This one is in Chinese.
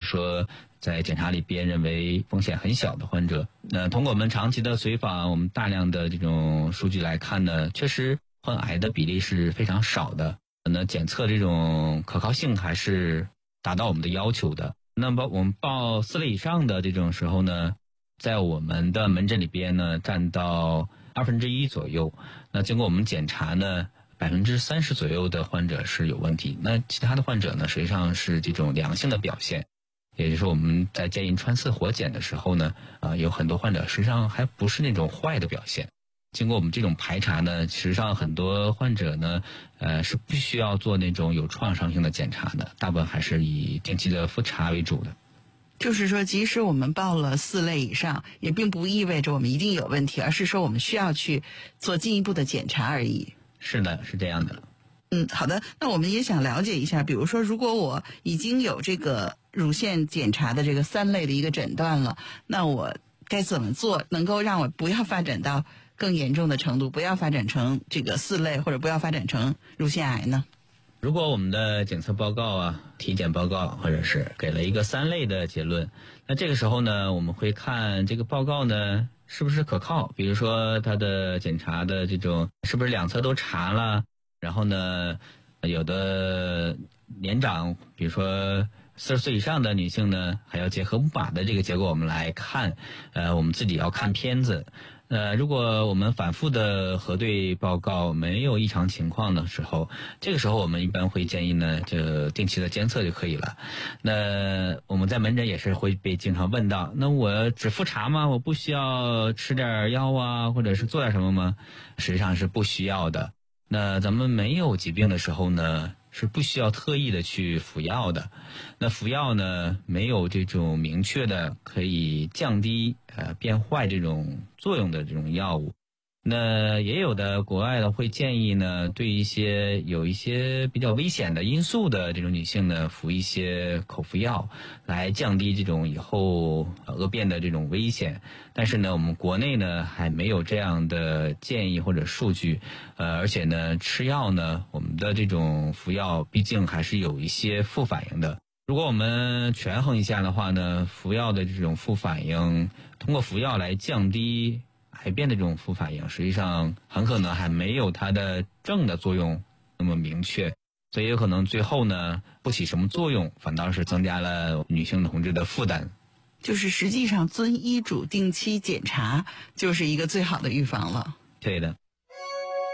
说在检查里边认为风险很小的患者。通过我们长期的随访，我们大量的这种数据来看呢，确实患癌的比例是非常少的。那检测这种可靠性还是达到我们的要求的。那么我们报4类以上的这种时候呢，在我们的门诊里边呢，占到1/2左右。那经过我们检查呢，30%左右的患者是有问题，那其他的患者呢，实际上是这种良性的表现。也就是说我们在建议穿刺活检的时候呢，有很多患者实际上还不是那种坏的表现。经过我们这种排查呢，实际上很多患者呢，是不需要做那种有创伤性的检查的，大部分还是以定期的复查为主的。 就是说，即使我们报了4类以上，也并不意味着我们一定有问题，而是说我们需要去做进一步的检查而已。 是的，是这样的。 好的。那我们也想了解一下，比如说，如果我已经有这个乳腺检查的这个3类的一个诊断了，那我该怎么做，能够让我不要发展到更严重的程度，不要发展成这个4类，或者不要发展成乳腺癌呢？ 如果我们的检测报告体检报告或者是给了一个3类的结论，那这个时候呢，我们会看这个报告呢是不是可靠，比如说它的检查的这种是不是两侧都查了，然后呢有的年长，比如说40岁以上的女性呢，还要结合钼靶的这个结果我们来看，我们自己要看片子。如果我们反复的核对报告没有异常情况的时候，这个时候我们一般会建议呢，就定期的监测就可以了。那我们在门诊也是会被经常问到，那我只复查吗？我不需要吃点药或者是做点什么吗？实际上是不需要的。那咱们没有疾病的时候呢，是不需要特意的去服药的。那服药呢，没有这种明确的可以降低变坏这种作用的这种药物。那也有的国外的会建议呢，对有一些比较危险的因素的这种女性呢，服一些口服药来降低这种以后恶变的这种危险。但是呢，我们国内呢还没有这样的建议或者数据，而且呢，吃药呢，我们的这种服药毕竟还是有一些副反应的。如果我们权衡一下的话呢，服药的这种副反应，通过服药来降低癌变的这种副反应，实际上很可能还没有它的正的作用那么明确，所以有可能最后呢不起什么作用，反倒是增加了女性同志的负担。 就是实际上遵医嘱定期检查就是一个最好的预防了。 对的。